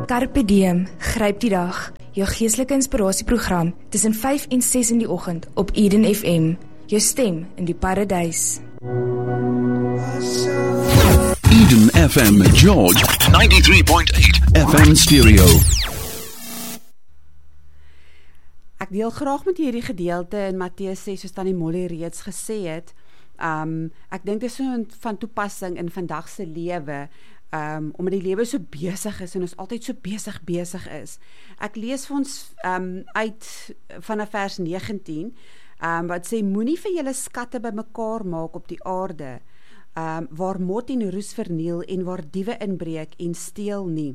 Carpe Diem, gryp die dag. Jou geestelike inspirasieprogram tussen 5 en 6 in die oggend op Eden FM. Jou stem in die paradys. Eden FM George 93.8 FM stereo. Ek deel graag met hierdie gedeelte in Matteus 6 soos Tannie Molly reeds gesê het. Ek dink dit is so van toepassing in vandag se lewe. Omdat die lewe so besig is en ons altyd so besig is. Ek lees vir ons uit vanaf vers 19, wat sê, moenie vir julle skatte bymekaar maak op die aarde, waar mot en roes verniel en waar diewe inbreek en steel nie.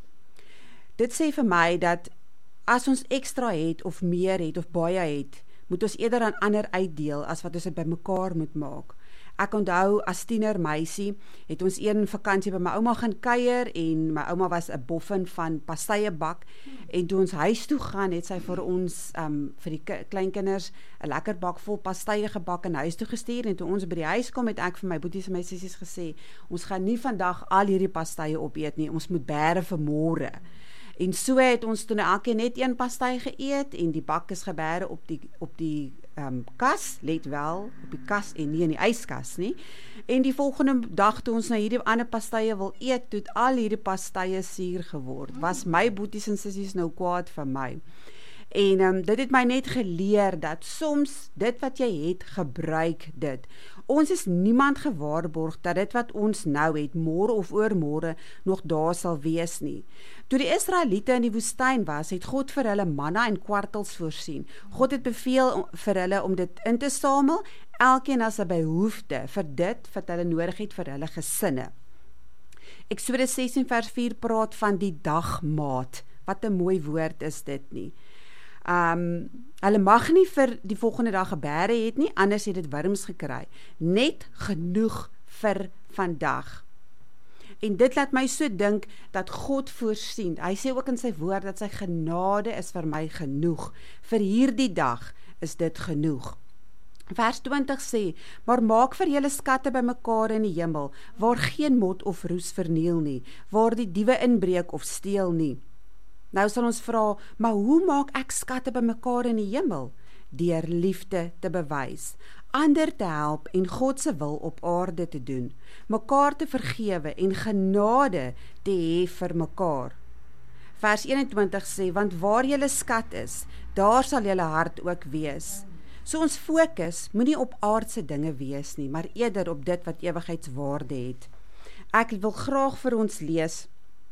Dit sê vir my dat as ons ekstra het of meer het of baie het, moet ons eerder aan ander uitdeel as wat ons dit bymekaar moet maak. Ek onthou as tiener meisie het ons een vakansie by my ouma gaan kuier en my ouma was 'n boffin van pastye bak en toe ons huis toe gaan het sy vir ons vir die kleinkinders 'n lekker bak vol pastye gebak en huis toe gestuur en toe ons by die huis kom het ek vir my boeties en my sissies gesê ons gaan nie vandag al hierdie pastye opeet nie, ons moet bære vir môre. En so het ons toen elkeen net een pastei geëet en die bak is gebêre op die kas, let wel, op die kas en nie in die yskas nie. En die volgende dag toe ons na hierdie ander pasteie wil eet, toe het al hierdie pasteie suur geword. Was my boeties en sissies nou kwaad vir my. En dit het my net geleer dat soms dit wat jy het, gebruik dit. Ons is niemand gewaarborg dat dit wat ons nou het, môre of oormôre nog daar sal wees nie. Toe die Israeliete in die woestyn was, het God vir hulle manna en kwartels voorsien. God het beveel vir hulle om dit in te samel, elkeen as 'n behoefte vir dit wat hulle nodig het vir hulle gesinne. Eksodus 16 vers 4 praat van die dagmaat. Wat 'n mooi woord is dit nie. Hulle mag nie vir die volgende dag gebêre het nie, anders het dit wurms gekry. Net genoeg vir vandag. En dit laat my so dink dat God voorsien. Hy sê ook in sy woord dat sy genade is vir my genoeg. Vir hierdie dag is dit genoeg. Vers 20 sê, maar maak vir julle skatte bymekaar in die hemel, waar geen mot of roes verniel nie, waar die diewe inbreek of steel nie. Nou sal ons vra, maar hoe maak ek skatte bymekaar in die hemel? Deur liefde te bewys, ander te help en God se wil op aarde te doen, mekaar te vergewe en genade te hê vir mekaar. Vers 21 sê, want waar julle skat is, daar sal julle hart ook wees. So ons fokus moenie op aardse dinge wees nie, maar eerder op dit wat ewigheidswaarde het. Ek wil graag vir ons lees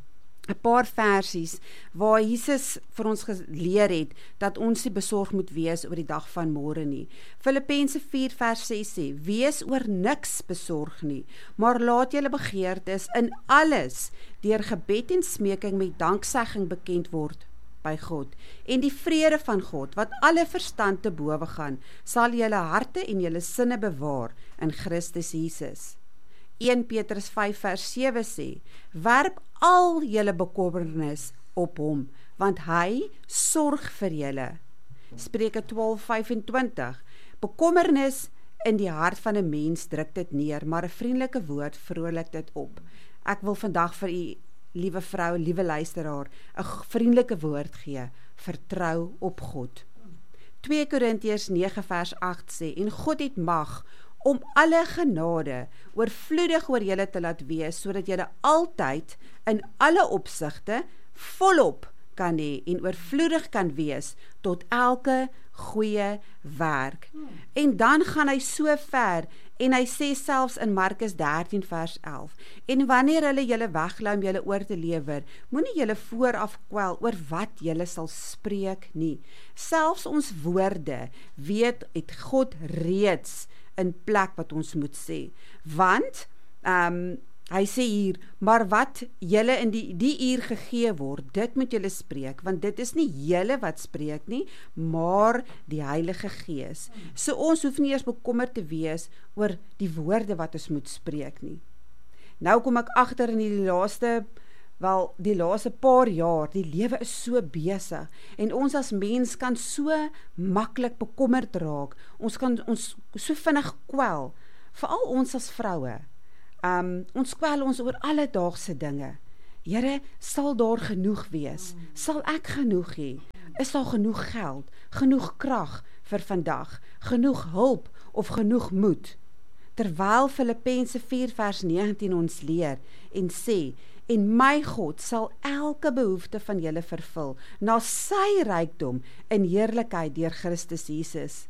'n paar versies waar Jesus vir ons geleer het dat ons nie besorg moet wees oor die dag van môre nie. Filippense 4 vers 6 sê, wees oor niks besorg nie, maar laat julle begeertes in alles deur gebed en smeking met danksegging bekend word by God. En die vrede van God, wat alle verstand te bowe gaan, sal julle harte en julle sinne bewaar in Christus Jesus. 1 Petrus 5 vers 7 sê, werp al julle bekommernis op hom, want hy sorg vir julle. Spreuke 12:25, bekommernis in die hart van 'n mens druk dit neer, maar 'n vriendelike woord vrolik dit op. Ek wil vandag vir u, liewe vrou, liewe luisteraar, 'n vriendelike woord gee, vertrou op God. 2 Korintiërs 9 vers 8 sê, en God het mag om alle genade oorvloedig oor julle te laat wees, sodat julle altyd in alle opsigte volop kan hê en oorvloedig kan wees tot elke goeie werk. En dan gaan hy so ver en hy sê selfs in Markus 13 vers 11, en wanneer hulle julle weglou om julle oor te lewer, moenie julle vooraf kwel oor wat julle sal spreek nie. Selfs ons woorde weet het God reeds in plek wat ons moet sê, want hy sê hier, maar wat julle in die uur gegee word, dit moet julle spreek, want dit is nie julle wat spreek nie, maar die Heilige Gees. So ons hoef nie eers bekommerd te wees oor die woorde wat ons moet spreek nie. Nou kom ek agter in die laaste paar jaar, die lewe is so besig, en ons as mens kan so maklik bekommerd raak, ons kan ons so vinnig kwel, veral ons as vroue, ons kwel ons oor alledaagse dinge, Here, sal daar genoeg wees? Sal ek genoeg hê? Is daar genoeg geld, genoeg krag vir vandag, genoeg hulp of genoeg moed? Terwyl Filippense 4 vers 19 ons leer en sê, en my God sal elke behoefte van julle vervul, na sy rykdom in heerlikheid deur Christus Jesus.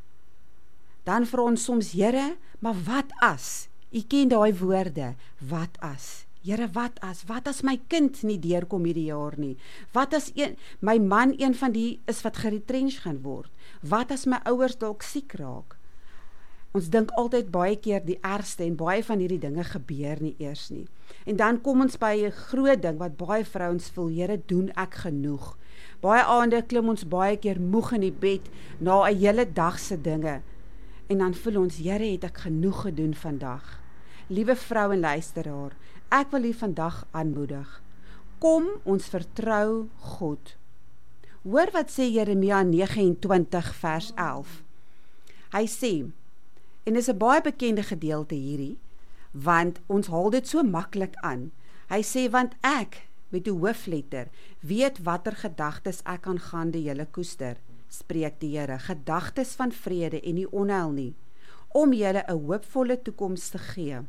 Dan vra ons soms, Here, maar wat as? U ken daai woorde, wat as? Here, wat as my kind nie deurkom hierdie jaar nie? Wat as my man een van die is wat geretrench gaan word? Wat as my ouers dalk siek raak? Ons dink altyd baie keer die ergste en baie van hierdie dinge gebeur nie eers nie. En dan kom ons by 'n groot ding wat baie vrouens voel, Here, doen ek genoeg? Baie aande klim ons baie keer moeg in die bed na 'n hele dag se dinge. En dan voel ons, Here, het ek genoeg gedoen vandag? Liewe vrou en luisteraar, ek wil u vandag aanmoedig. Kom, ons vertrou God. Hoor wat sê Jeremia 29 vers 11. Hy sê, en dis 'n baie bekende gedeelte hierdie, want ons haal dit so maklik aan. Hy sê, want ek, met die hoofletter, weet watter gedagtes ek aangaande julle koester, spreek die Here, gedagtes van vrede en nie onheil nie, om julle 'n hoopvolle toekoms te gee.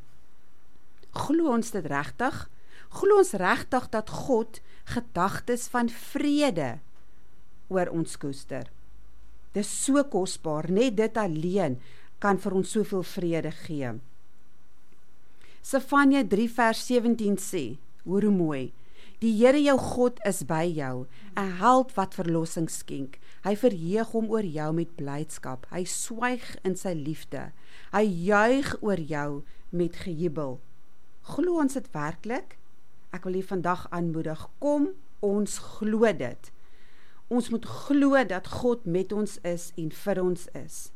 Glo ons dit regtig? Glo ons regtig dat God gedagtes van vrede oor ons koester? Dis so kosbaar, net dit alleen kan vir ons soveel vrede gee. Sefanja 3 vers 17 sê, hoor hoe mooi, die Here jou God is by jou, 'n held wat verlossing skenk. Hy verheug hom oor jou met blydskap, hy swyg in sy liefde, hy juig oor jou met gejubel. Glo ons dit werklik? Ek wil u vandag aanmoedig, kom ons glo dit. Ons moet glo dat God met ons is en vir ons is.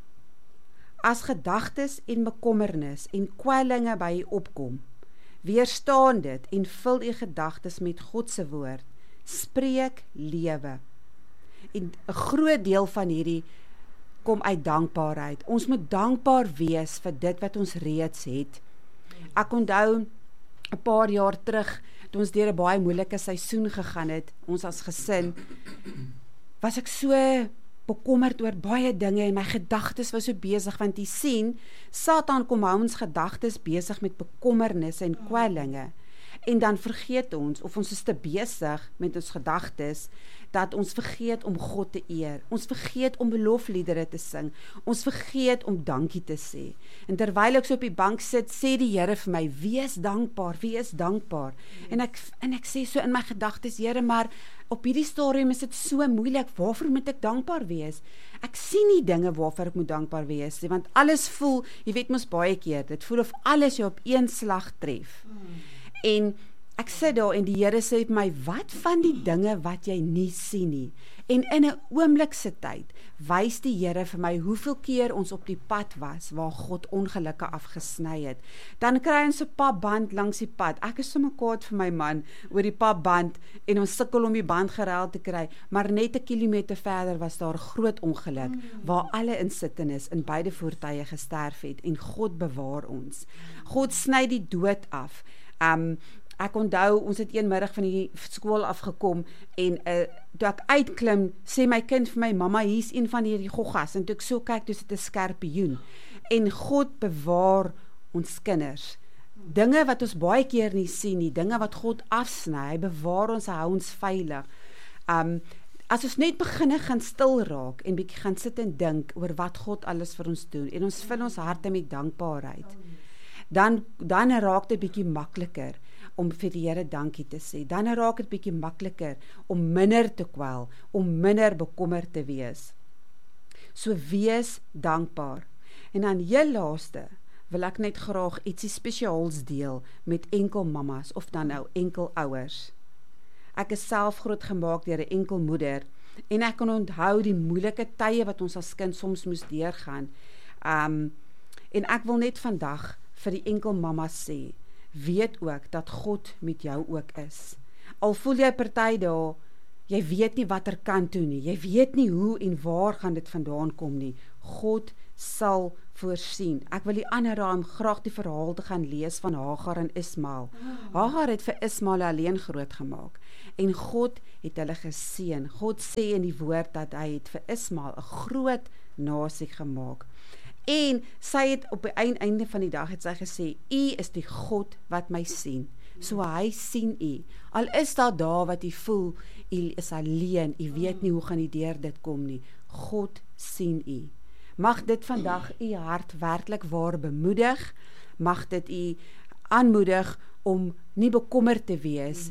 As gedagtes en bekommernis en kwellinge by u opkom, weerstaan dit en vul u gedagtes met God se woord. Spreek lewe. En 'n groot deel van hierdie kom uit dankbaarheid. Ons moet dankbaar wees vir dit wat ons reeds het. Ek onthou 'n paar jaar terug, toe ons deur 'n baie moeilike seisoen gegaan het, ons as gesin, was ek so bekommerd oor baie dinge en my gedagtes was so besig, want jy sien, Satan kom hou ons gedagtes besig met bekommernisse en kwellinge. En dan vergeet ons, of ons is te besig met ons gedagtes, dat ons vergeet om God te eer. Ons vergeet om belofliedere te sing. Ons vergeet om dankie te sê. En terwyl ek so op die bank sit, sê die Here vir my, wees dankbaar, wees dankbaar. En ek sê so in my gedagtes, Here, maar op hierdie stadium is dit so moeilik, waarvoor moet ek dankbaar wees? Ek sien nie dinge waarvoor ek moet dankbaar wees, want alles voel, jy weet mos baie keer, dit voel of alles jou op een slag tref. En ek sit daar en die Here sê vir my, wat van die dinge wat jy nie sien nie? En in 'n oomblikse tyd wys die Here vir my hoeveel keer ons op die pad was waar God ongelukke afgesny het. Dan kry ons 'n papband langs die pad. Ek is sommer kwaad vir my man oor die papband en ons sukkel om die band geruil te kry, maar net 'n kilometer verder was daar 'n groot ongeluk waar alle insittendes in beide voertuie gesterf het en God bewaar ons. God sny die dood af. Ek onthou, ons het een middag van die skool afgekom en toe ek uitklim, sê my kind vir my, mamma, hier is een van hierdie goggas, en toe ek so kyk, toe is dit 'n skorpioen. En God bewaar ons kinders. Dinge wat ons baie keer nie sien nie, dinge wat God afsny, hy bewaar ons, hy hou ons veilig. As ons net beginne gaan stil raak en bietjie gaan sit en dink oor wat God alles vir ons doen, en ons vul ons harte met dankbaarheid, dan raak dit bietjie makliker om vir die Here dankie te sê. Dan raak dit bietjie makliker om minder te kwel, om minder bekommerd te wees. So wees dankbaar. En dan heel laaste wil ek net graag ietsie spesiaals deel met enkel mammas of dan nou enkel ouers. Ek is self grootgemaak deur 'n enkel moeder en ek kan onthou die moeilike tye wat ons as kind soms moes deurgaan. En ek wil net vandag vir die enkel mamma sê, weet ook dat God met jou ook is. Al voel jy party dae, jy weet nie wat kant toe nie, jy weet nie hoe en waar gaan dit vandaan kom nie. God sal voorsien. Ek wil die ander raam graag die verhaal te gaan lees van Hagar en Ismael. Hagar het vir Ismael alleen groot gemaak en God het hulle geseën. God sê in die woord dat hy het vir Ismael 'n groot nasie gemaak. En sy het op die einde van die dag het sy gesê, U is die God wat my sien. So hy sien u. Al is daar daar wat u voel, u is alleen, u weet nie hoe gaan u deur dit kom nie. God sien u. Mag dit vandag u hart werklik waar bemoedig. Mag dit u aanmoedig om nie bekommerd te wees